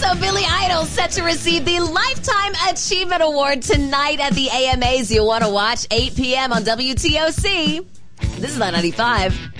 Also, Billy Idol set to receive the Lifetime Achievement Award tonight at the AMAs. You'll want to watch 8 p.m. on WTOC. This is 995.